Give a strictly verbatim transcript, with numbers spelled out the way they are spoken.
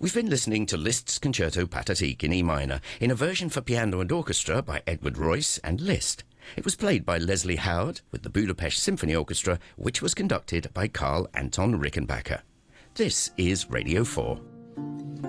We've been listening to Liszt's Concerto Pathétique in E minor in a version for piano and orchestra by Edward Royce and Liszt. It was played by Leslie Howard with the Budapest Symphony Orchestra, which was conducted by Carl Anton Rickenbacker. This is Radio four.